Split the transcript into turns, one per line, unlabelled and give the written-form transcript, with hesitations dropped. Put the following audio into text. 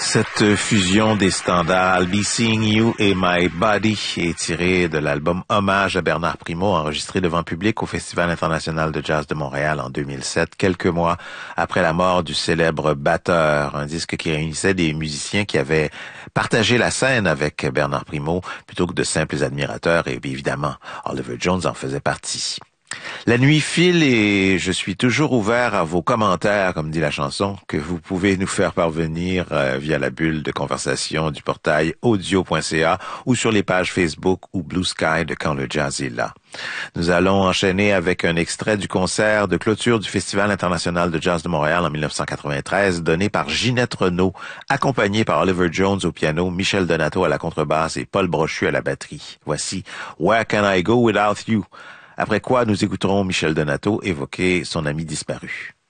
Cette fusion des standards I'll Be Seeing You et My Body est tirée de l'album Hommage à Bernard Prinot, enregistré devant public au Festival international de jazz de Montréal en 2007, quelques mois après la mort du célèbre batteur, un disque qui réunissait des musiciens qui avaient partagé la scène avec Bernard Prinot plutôt que de simples admirateurs, et évidemment, Oliver Jones en faisait partie. La nuit file et je suis toujours ouvert à vos commentaires, comme dit la chanson, que vous pouvez nous faire parvenir via la bulle de conversation du portail audio.ca ou sur les pages Facebook ou Blue Sky de Quand le Jazz est là. Nous allons enchaîner avec un extrait du concert de clôture du Festival international de jazz de Montréal en 1993, donné par Ginette Renaud, accompagné par Oliver Jones au piano, Michel Donato à la contrebasse et Paul Brochu à la batterie. Voici Where Can I Go Without You? Après quoi, nous écouterons Michel Donato évoquer son ami disparu.